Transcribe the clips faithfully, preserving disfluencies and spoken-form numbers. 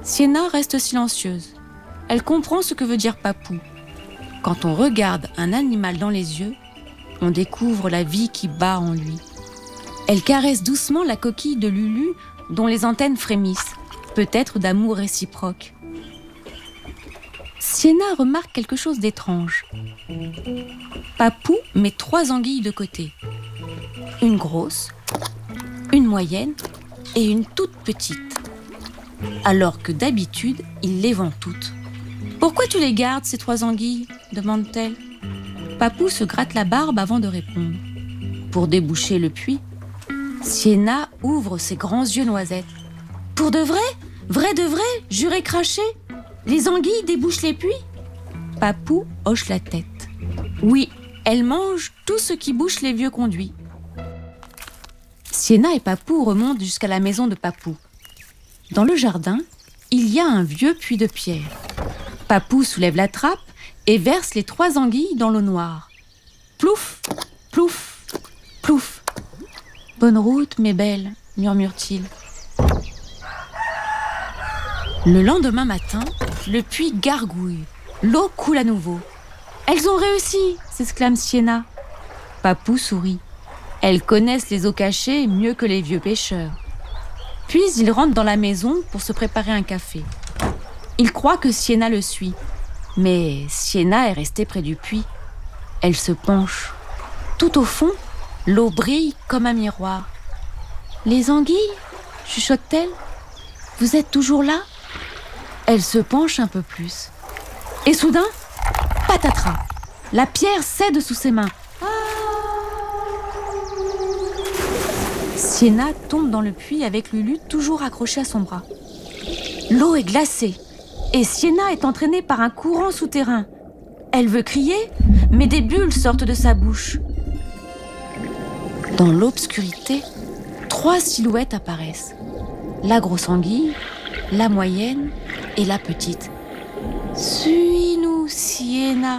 Sienna reste silencieuse. Elle comprend ce que veut dire Papou. Quand on regarde un animal dans les yeux, on découvre la vie qui bat en lui. Elle caresse doucement la coquille de Lulu dont les antennes frémissent, peut-être d'amour réciproque. Sienna remarque quelque chose d'étrange. Papou met trois anguilles de côté. Une grosse, une moyenne et une toute petite. Alors que d'habitude, il les vend toutes. « Pourquoi tu les gardes, ces trois anguilles ?» demande-t-elle. Papou se gratte la barbe avant de répondre. Pour déboucher le puits, Sienna ouvre ses grands yeux noisettes. « Pour de vrai ? Vrai de vrai ? Juré craché ? Les anguilles débouchent les puits ?» Papou hoche la tête. Oui, elle mange tout ce qui bouche les vieux conduits. Sienna et Papou remontent jusqu'à la maison de Papou. Dans le jardin, il y a un vieux puits de pierre. Papou soulève la trappe et verse les trois anguilles dans l'eau noire. Plouf, plouf, plouf. « Bonne route, mes belles, » murmure-t-il. Le lendemain matin, le puits gargouille. L'eau coule à nouveau. « Elles ont réussi !» s'exclame Sienna. Papou sourit. Elles connaissent les eaux cachées mieux que les vieux pêcheurs. Puis il rentre dans la maison pour se préparer un café. Il croit que Sienna le suit. Mais Sienna est restée près du puits. Elle se penche. Tout au fond, l'eau brille comme un miroir. « Les anguilles ?» chuchote-t-elle. « Vous êtes toujours là ?» Elle se penche un peu plus. Et soudain, patatras, la pierre cède sous ses mains. Sienna tombe dans le puits avec Lulu toujours accrochée à son bras. L'eau est glacée et Sienna est entraînée par un courant souterrain. Elle veut crier, mais des bulles sortent de sa bouche. Dans l'obscurité, trois silhouettes apparaissent. La grosse anguille, la moyenne et la petite. « Suis-nous, Sienna !»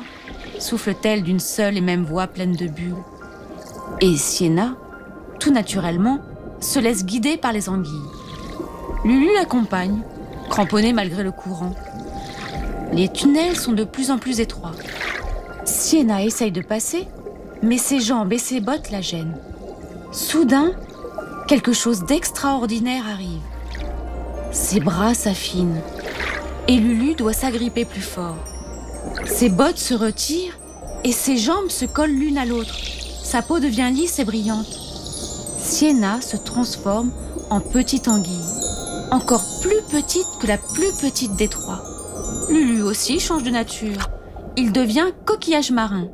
souffle-t-elle d'une seule et même voix pleine de bulles. Et Sienna, tout naturellement, se laisse guider par les anguilles. Lulu l'accompagne, cramponnée malgré le courant. Les tunnels sont de plus en plus étroits. Sienna essaye de passer, mais ses jambes et ses bottes la gênent. Soudain, quelque chose d'extraordinaire arrive. Ses bras s'affinent et Lulu doit s'agripper plus fort. Ses bottes se retirent et ses jambes se collent l'une à l'autre. Sa peau devient lisse et brillante. Sienna se transforme en petite anguille, encore plus petite que la plus petite des trois. Lulu aussi change de nature. Il devient coquillage marin.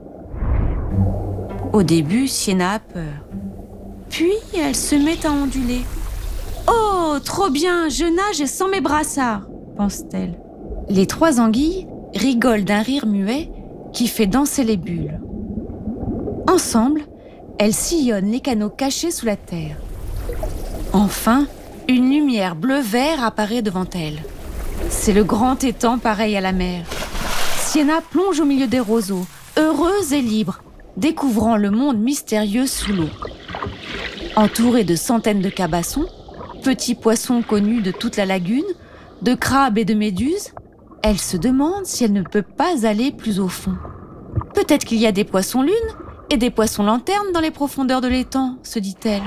Au début, Sienna a peur. Puis, elle se met à onduler. « Oh, trop bien, je nage sans mes brassards !» pense-t-elle. Les trois anguilles rigolent d'un rire muet qui fait danser les bulles. Ensemble, elles sillonnent les canaux cachés sous la terre. Enfin, une lumière bleu-vert apparaît devant elles. C'est le grand étang pareil à la mer. Sienna plonge au milieu des roseaux, heureuse et libre, découvrant le monde mystérieux sous l'eau. Entourée de centaines de cabassons, petits poissons connus de toute la lagune, de crabes et de méduses, elle se demande si elle ne peut pas aller plus au fond. Peut-être qu'il y a des poissons lunes et des poissons lanternes dans les profondeurs de l'étang, se dit-elle.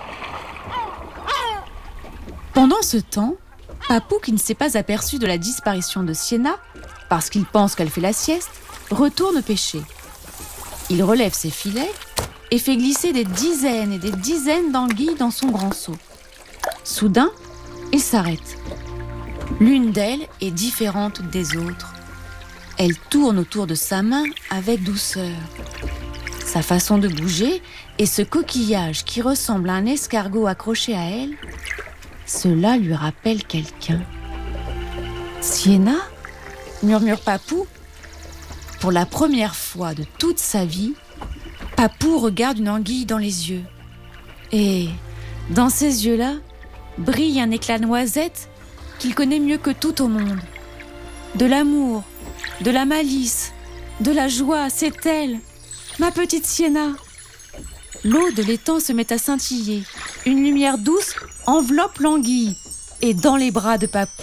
Pendant ce temps, Papou, qui ne s'est pas aperçu de la disparition de Sienna, parce qu'il pense qu'elle fait la sieste, retourne pêcher. Il relève ses filets et fait glisser des dizaines et des dizaines d'anguilles dans son grand seau. Soudain, il s'arrête. L'une d'elles est différente des autres. Elle tourne autour de sa main avec douceur. Sa façon de bouger et ce coquillage qui ressemble à un escargot accroché à elle, cela lui rappelle quelqu'un. « Sienna ?» murmure Papou. Pour la première fois de toute sa vie, Papou regarde une anguille dans les yeux. Et dans ces yeux-là, brille un éclat noisette qu'il connaît mieux que tout au monde. De l'amour, de la malice, de la joie, c'est elle, ma petite Sienna. L'eau de l'étang se met à scintiller. Une lumière douce enveloppe l'anguille. Et dans les bras de Papou,